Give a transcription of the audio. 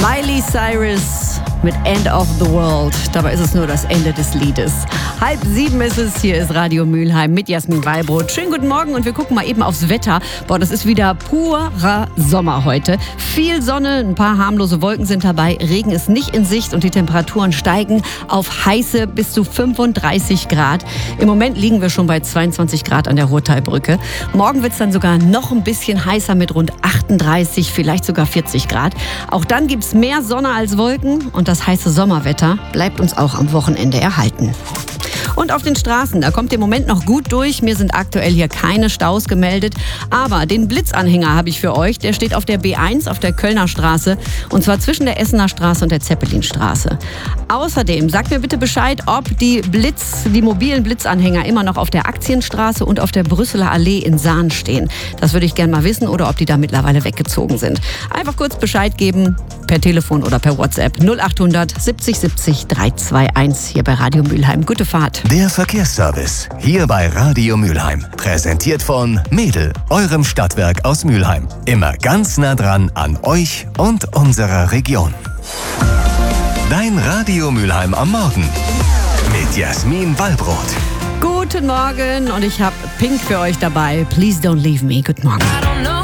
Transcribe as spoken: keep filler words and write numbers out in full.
Miley Cyrus mit End of the World. Dabei ist es nur das Ende des Liedes. Halb sieben ist es. Hier ist Radio Mülheim mit Jasmin Wallbrot. Schönen guten Morgen und wir gucken mal eben aufs Wetter. Boah, das ist wieder purer Sommer heute. Viel Sonne, ein paar harmlose Wolken sind dabei. Regen ist nicht in Sicht und die Temperaturen steigen auf heiße bis zu fünfunddreißig Grad. Im Moment liegen wir schon bei zweiundzwanzig Grad an der Ruhrtalbrücke. Morgen wird es dann sogar noch ein bisschen heißer mit rund achtunddreißig, vielleicht sogar vierzig Grad. Auch dann gibt es mehr Sonne als Wolken und das heiße Sommerwetter bleibt uns auch am Wochenende erhalten. Und auf den Straßen, da kommt im Moment noch gut durch. Mir sind aktuell hier keine Staus gemeldet. Aber den Blitzanhänger habe ich für euch. Der steht auf der B eins auf der Kölner Straße. Und zwar zwischen der Essener Straße und der Zeppelinstraße. Außerdem sagt mir bitte Bescheid, ob die Blitz, die mobilen Blitzanhänger immer noch auf der Aktienstraße und auf der Brüsseler Allee in Sahn stehen. Das würde ich gerne mal wissen oder ob die da mittlerweile weggezogen sind. Einfach kurz Bescheid geben per Telefon oder per WhatsApp null achthundert siebzig siebzig dreihunderteinundzwanzig hier bei Radio Mülheim. Gute Fahrt. Der Verkehrsservice, hier bei Radio Mülheim. Präsentiert von Mädel, eurem Stadtwerk aus Mülheim. Immer ganz nah dran an euch und unserer Region. Dein Radio Mülheim am Morgen mit Jasmin Wallbrot. Guten Morgen und ich habe Pink für euch dabei. Please don't leave me. Guten Morgen.